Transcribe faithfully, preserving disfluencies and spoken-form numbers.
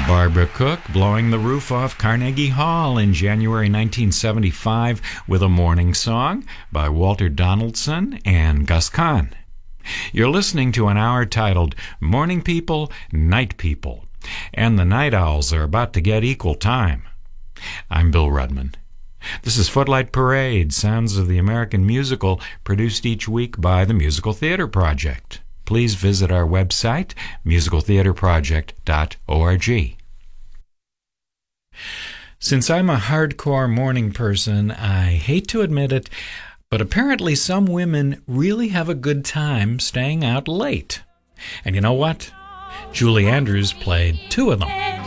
Barbara Cook blowing the roof off Carnegie Hall in January nineteen seventy-five with a morning song by Walter Donaldson and Gus Kahn. You're listening to an hour titled Morning People, Night People, and the Night Owls are about to get equal time. I'm Bill Rudman. This is Footlight Parade, Sounds of the American Musical, produced each week by the Musical Theater Project. Please visit our website, musical theater project dot org. Since I'm a hardcore morning person, I hate to admit it, but apparently some women really have a good time staying out late. And you know what? Julie Andrews played two of them.